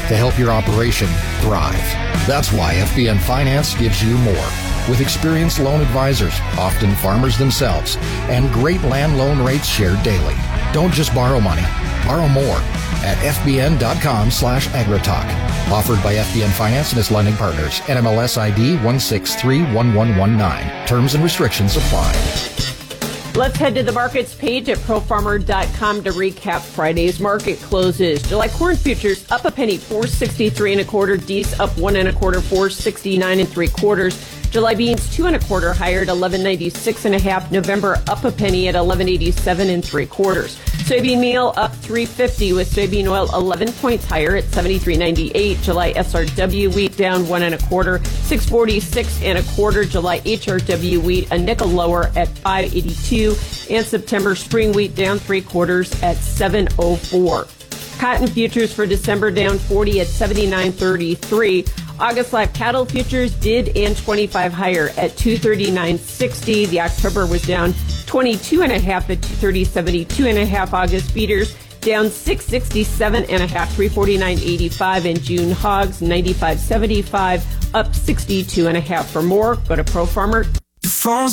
to help your operation thrive. That's why FBN Finance gives you more. With experienced loan advisors, often farmers themselves, and great land loan rates shared daily. Don't just borrow money, borrow more at fbn.com/agritalk. Offered by FBN Finance and its lending partners. NMLS ID 1631119. Terms and restrictions apply. Let's head to the markets page at profarmer.com to recap Friday's market closes. July corn futures up a penny, 463 1/4. Dees up 1 1/4, 469 3/4. July beans 2 1/4 higher at 11.96 1/2. November up a penny at 11.87 3/4. Soybean meal up 3.50 with soybean oil 11 points higher at 73.98. July SRW wheat down 1 1/4, 646 1/4. July HRW wheat a nickel lower at 5.82, and September spring wheat down 3/4 at 7.04. Cotton futures for December down 40 at 79.33. August live cattle futures did and 25 higher at 239.60. The October was down 22 1/2 at 230.72 1/2. August feeders down 667 1/2, 349.85. And June hogs 95.75 up 62 1/2. For more, go to ProFarmer.